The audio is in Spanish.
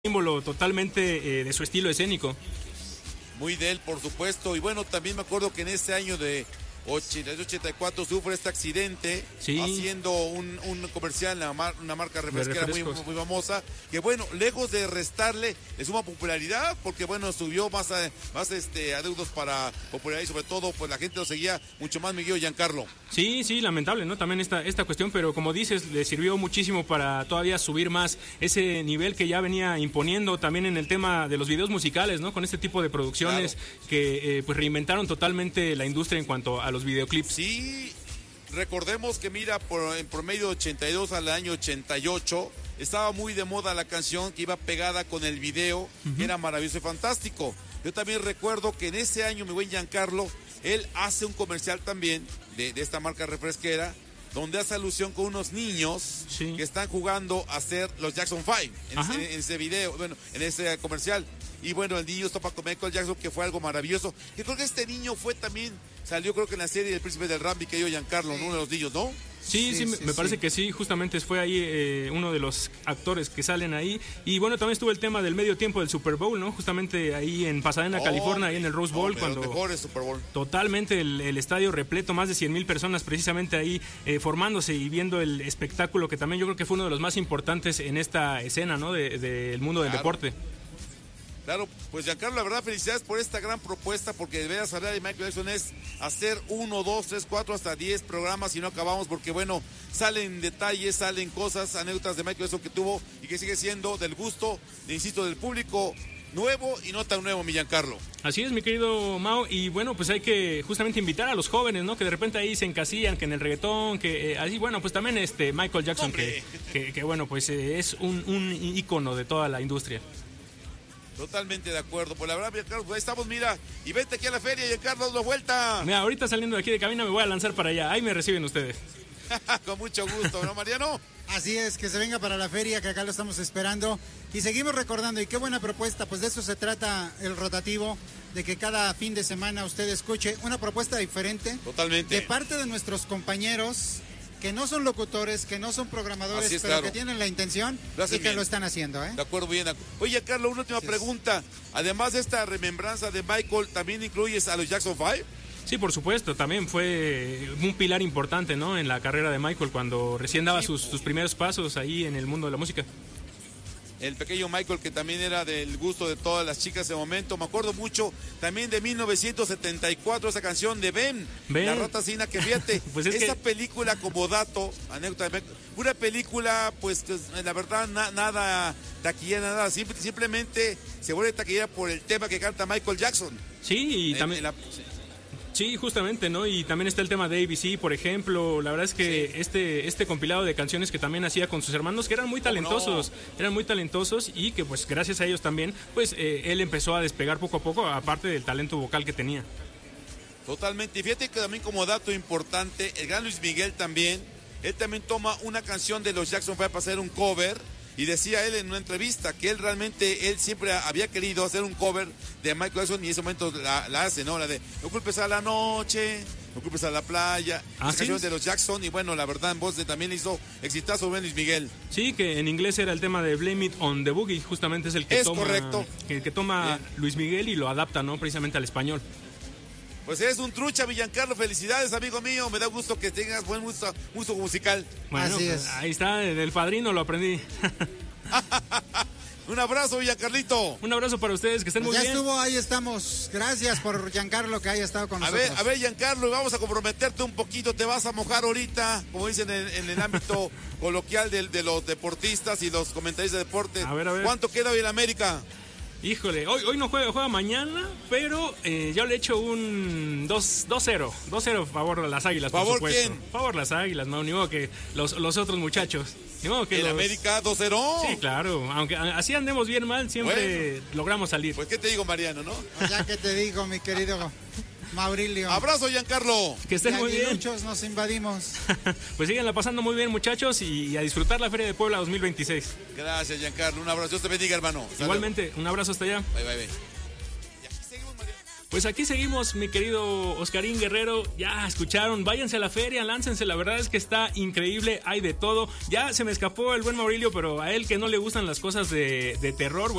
símbolo totalmente de su estilo escénico. Muy de él, por supuesto. Y bueno, también me acuerdo que en este año de 84 sufre este accidente, sí, haciendo un comercial, una marca refresquera muy famosa, que bueno, lejos de restarle, le suma popularidad, porque bueno, subió más adeudos para popularidad y sobre todo, pues la gente lo seguía mucho más, mi querido Giancarlo. Sí, lamentable, ¿no? También esta cuestión, pero como dices, le sirvió muchísimo para todavía subir más ese nivel que ya venía imponiendo también en el tema de los videos musicales, ¿no? Con este tipo de producciones, claro, que pues reinventaron totalmente la industria en cuanto a los videoclips. Sí, recordemos que mira, en promedio de 82 al año 88, estaba muy de moda la canción que iba pegada con el video, que era maravilloso y fantástico. Yo también recuerdo que en ese año, mi buen Giancarlo, él hace un comercial también de esta marca refresquera, donde hace alusión con unos niños, sí, que están jugando a ser los Jackson 5 en ese video, bueno, en ese comercial. Y bueno, el niño topa con Michael Jackson, que fue algo maravilloso. Yo creo que este niño salió creo que en la serie del Príncipe del Rap, que yo, Giancarlo, ¿no? Uno de los niños, ¿no? Sí, me parece que sí, justamente fue ahí uno de los actores que salen ahí. Y bueno, también estuvo el tema del medio tiempo del Super Bowl, ¿no? Justamente ahí en Pasadena, California, ahí en el Rose Bowl, cuando Super Bowl. Totalmente el estadio repleto, más de 100,000 personas precisamente ahí formándose y viendo el espectáculo, que también yo creo que fue uno de los más importantes en esta escena, ¿no? Del mundo del deporte. Claro, pues Giancarlo, la verdad, felicidades por esta gran propuesta, porque de veras hablar de Michael Jackson es hacer 1, 2, 3, 4, hasta 10 programas y no acabamos, porque bueno, salen detalles, salen cosas, anécdotas de Michael Jackson que tuvo y que sigue siendo del gusto, insisto, del público nuevo y no tan nuevo, mi Giancarlo. Así es, mi querido Mao, y bueno, pues hay que justamente invitar a los jóvenes, ¿no? Que de repente ahí se encasillan, que en el reggaetón, que así, bueno, pues también Michael Jackson, que bueno, pues es un ícono de toda la industria. Totalmente de acuerdo. Pues la verdad, Giancarlo, pues ahí estamos, mira, y vente aquí a la feria, Giancarlo, damos la vuelta. Mira, ahorita saliendo de aquí de cabina me voy a lanzar para allá, ahí me reciben ustedes. Con mucho gusto, ¿no, Mariano? Así es, que se venga para la feria, que acá lo estamos esperando. Y seguimos recordando, y qué buena propuesta, pues de eso se trata el rotativo, de que cada fin de semana usted escuche una propuesta diferente. Totalmente. De parte de nuestros compañeros, que no son locutores, que no son programadores, pero claro, que tienen la intención y que lo están haciendo, ¿eh? De acuerdo, bien. Oye, Carlos, una última pregunta. Además de esta remembranza de Michael, ¿también incluyes a los Jackson 5? Sí, por supuesto, también fue un pilar importante, ¿no? En la carrera de Michael, cuando recién daba sus primeros pasos ahí en el mundo de la música. El pequeño Michael, que también era del gusto de todas las chicas de momento. Me acuerdo mucho también de 1974, esa canción de Ben. La rata Sina, que fíjate, pues esa película, como dato, anécdota, una película, pues la verdad, nada taquillera, nada, simplemente se vuelve taquillera por el tema que canta Michael Jackson. Sí, y también... Sí, justamente, ¿no? Y también está el tema de ABC, por ejemplo. La verdad es que este compilado de canciones que también hacía con sus hermanos, que eran muy talentosos, y que pues gracias a ellos también, pues él empezó a despegar poco a poco, aparte del talento vocal que tenía. Totalmente, y fíjate que también como dato importante, el gran Luis Miguel también, él también toma una canción de los Jackson 5 para hacer un cover. Y decía él en una entrevista que él siempre había querido hacer un cover de Michael Jackson, y en ese momento la hace, ¿no? La de No culpes a la noche, no culpes a la playa. Las canciones de los Jackson, y bueno, la verdad en voz también hizo exitazo Luis Miguel. Sí, que en inglés era el tema de Blame It on the Boogie, justamente es el que toma. Correcto. Que toma Luis Miguel y lo adapta, ¿no? Precisamente al español. Pues eres un trucha, Giancarlo, felicidades, amigo mío, me da gusto que tengas buen gusto musical. Bueno, así es. Ahí está, del Padrino lo aprendí. Un abrazo, Giancarlito. Un abrazo para ustedes, que estén muy bien. Ya estuvo, ahí estamos. Gracias por Giancarlo que haya estado con nosotros. A ver, Giancarlo, vamos a comprometerte un poquito, te vas a mojar ahorita, como dicen en el ámbito coloquial de los deportistas y los comentaristas de deporte. A ver. ¿Cuánto queda hoy en América? Híjole, hoy no juega mañana, pero yo le echo un 2-0. 2-0 favor a las Águilas, por supuesto. ¿Quién? Favor las Águilas, no, ni modo que los otros muchachos. Ni modo que ¿En América 2-0? Sí, claro, aunque así andemos bien mal, siempre logramos salir. Pues qué te digo, Mariano, ¿no? Ya que te digo, mi querido Maurilio. Abrazo, Giancarlo. Que estén muy bien. Muchos nos invadimos. Pues síganla pasando muy bien, muchachos, y a disfrutar la Feria de Puebla 2026. Gracias, Giancarlo. Un abrazo. Dios te bendiga, hermano. Igualmente, un abrazo hasta allá. Bye. Pues aquí seguimos, mi querido Oscarín Guerrero. Ya escucharon, váyanse a la feria, láncense. La verdad es que está increíble, hay de todo. Ya se me escapó el buen Maurilio, pero a él que no le gustan las cosas de terror.